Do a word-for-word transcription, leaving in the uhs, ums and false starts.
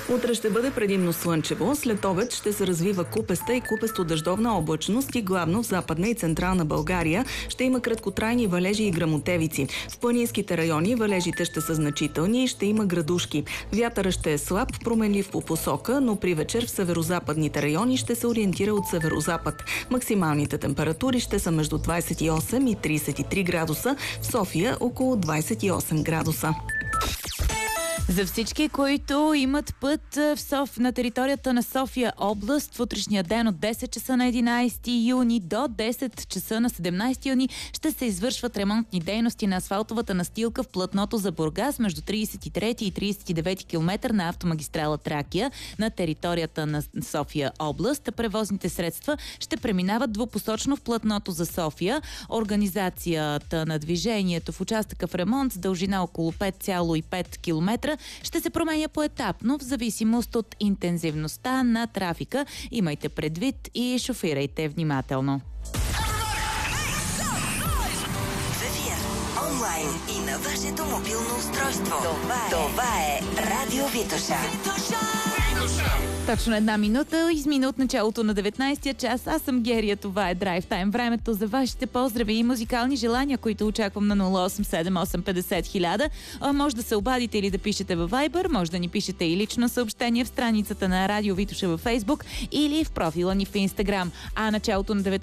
Утре ще бъде предимно слънчево, след обед ще се развива купеста и купесто-дъждовна облачност и главно в Западна и Централна България ще има краткотрайни валежи и гръмотевици. В планинските райони валежите ще са значителни и ще има градушки. Вятъра ще е слаб, променлив по посока, но при вечер в северозападните райони ще се ориентира от северозапад. Максималните температури ще са между двадесет и осем и тридесет и три градуса, в София около двадесет и осем градуса. За всички, които имат път в Соф... на територията на София област, в утрешния ден от десет часа на единадесети юни до десет часа на седемнадесети юни ще се извършват ремонтни дейности на асфалтовата настилка в платното за Бургас между тридесет и трети и тридесет и девети километър на автомагистрала Тракия на територията на София област. Превозните средства ще преминават двупосочно в платното за София. Организацията на движението в участъка в ремонт с дължина около пет цяло и пет километра ще се променя поетапно в зависимост от интензивността на трафика. Имайте предвид и шофирайте внимателно. В ефир, онлайн и на вашето мобилно устройство. Това е, Това е Радио Витоша. Точно една минута измина от началото на деветнадесетия час. Аз съм Герия, това е Драйв Тайм. Времето за вашите поздрави и музикални желания, които очаквам на нула осем седем осем петдесет хиляда. А, може да се обадите или да пишете във Viber, може да ни пишете и лично съобщение в страницата на Радио Витоша във Facebook или в профила ни в Instagram. А началото на